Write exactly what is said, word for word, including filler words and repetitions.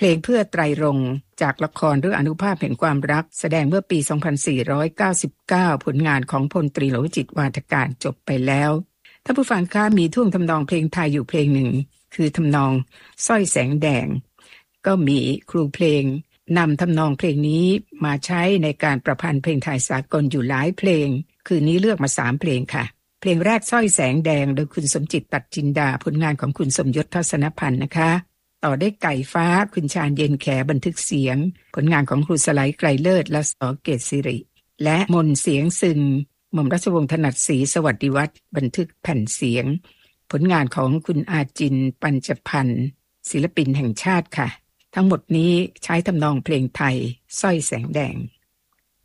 เพลงเพื่อไตรรงค์จากละครเรื่องอนุภาพแห่งความรักแสดงเมื่อปี สองพันสี่ร้อยเก้าสิบเก้า ผลงานของพลตรีหลวงจิตรวาทการจบไปแล้วท่านผู้ฟังคะมีท่วงทำนองเพลงไทยอยู่เพลงหนึ่งคือทำนองสร้อยแสงแดงก็มีครูเพลงนำทำนองเพลงนี้มาใช้ในการประพันธ์เพลงไทยสากลอยู่หลายเพลงคืนนี้เลือกมาสามเพลงค่ะเพลงแรกสร้อยแสงแดงโดยคุณสมจิตตัดจินดาผลงานของคุณสมยศทัศนพันธ์นะคะต่อได้ไก่ฟ้าคุณชาญเย็นแขบันทึกเสียงผลงานของครูสไลด์ไกรเลิศและสอเกตศิริและมนต์เสียงซึงหม่อมราชวงศ์ถนัดศรีสวัสดิวัฒน์บันทึกแผ่นเสียงผลงานของคุณอาจินปัญจพันธ์ศิลปินแห่งชาติค่ะทั้งหมดนี้ใช้ทำนองเพลงไทยสร้อยแสงแดง